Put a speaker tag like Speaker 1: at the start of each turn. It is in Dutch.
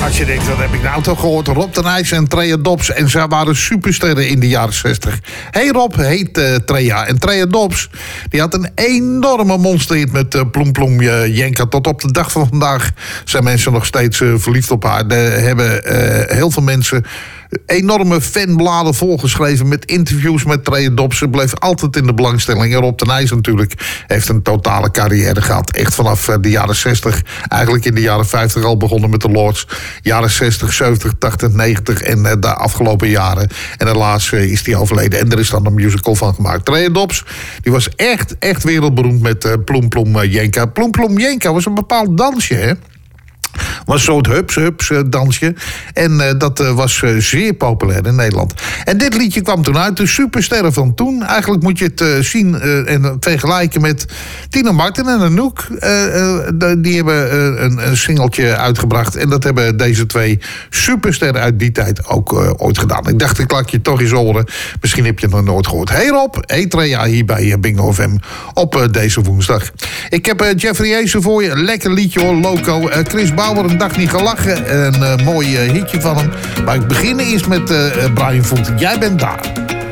Speaker 1: Als je denkt, wat heb ik nou toch gehoord? Rob de Nijs en Trea Dobbs. En zij waren supersterren in de jaren 60. Hey Rob heet Trea. En Trea Dobbs, die had een enorme monsterhit met Ploem Ploem Jenka. Tot op de dag van vandaag zijn mensen nog steeds verliefd op haar. Er hebben heel veel mensen enorme fanbladen volgeschreven met interviews met Trea Dobbs. Ze bleef altijd in de belangstelling. En Rob de Nijs natuurlijk heeft een totale carrière gehad. Echt vanaf de jaren 60, eigenlijk in de jaren 50 al begonnen met de Lords. Jaren 60, 70, 80, 90 en de afgelopen jaren. En helaas is die overleden. En er is dan een musical van gemaakt. Trea Dobbs, die was echt wereldberoemd met Ploem Ploem Jenka. Ploem Ploem Jenka was een bepaald dansje, hè? Was zo'n hups dansje. En dat was zeer populair in Nederland. En dit liedje kwam toen uit. De supersterren van toen. Eigenlijk moet je het zien en vergelijken met Tina Martin en Anouk. Die hebben een singeltje uitgebracht. En dat hebben deze twee supersterren uit die tijd ook ooit gedaan. Ik dacht, ik laat je toch eens horen. Misschien heb je het nog nooit gehoord. Hey Rob, hey Trea hier bij Bingo FM op deze woensdag. Ik heb Jeffrey Ezen voor je. Lekker liedje hoor, Loco. Chris Bauer, een dag niet gelachen. Een mooi hitje van hem. Maar ik begin eerst met Brian Voet. Jij bent daar.